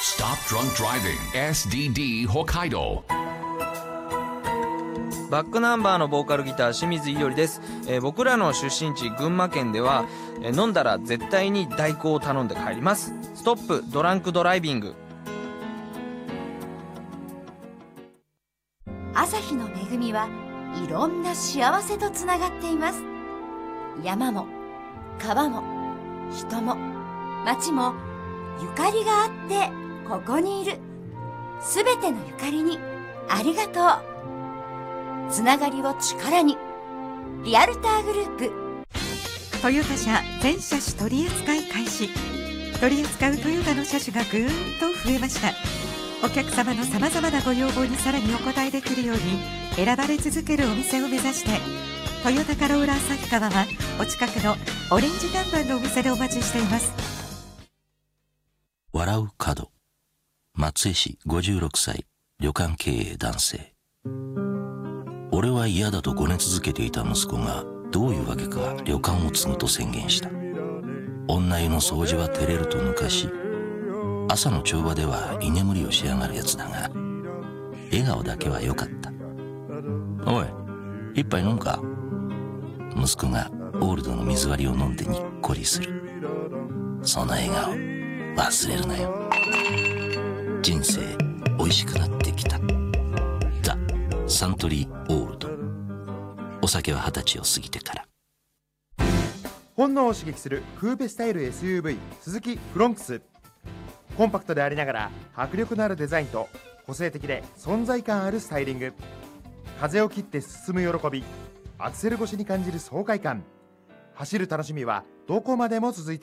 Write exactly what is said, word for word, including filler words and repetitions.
Stop Drunk Driving エスディーディー 北海道。 バックナンバーのボーカルギター清水伊織です。えー僕らの出身地群馬県では、えー飲んだら絶対に代行を頼んで帰ります。ストップドランクドライビング。 朝日の恵みはいろんな幸せとつながっています。山も川も人も町もゆかりがあってここにいる。すべてのゆかりにありがとう。つながりを力に、リアルターグループ。 トヨタ車全車種取り扱い開始。取り扱うトヨタの車種がぐーんと増えました。お客様のさまざまなご要望にさらにお応えできるように選ばれ続けるお店を目指して、トヨタカローラ旭川はお近くのオレンジ看板のお店でお待ちしています。 笑う門、松江市ごじゅうろくさい旅館経営男性。俺は嫌だとごね続けていた息子がどういうわけか旅館を継ぐと宣言した。女湯の掃除は照れると抜かし、朝の帳場では居眠りをしやがるやつだが、笑顔だけは良かった。おい、一杯飲むか。息子がオールドの水割りを飲んでにっこりする。その笑顔忘れるなよ。人生美味しくなってきた。ザ・サントリーオールド。お酒は二十歳を過ぎてから。 本能を刺激するクーペスタイル エスユーブイ スズキフロンクス。コンパクトでありながら迫力のあるデザインと個性的で存在感あるスタイリング。風を切って進む喜び、アクセル越しに感じる爽快感。走る楽しみはどこまでも続いて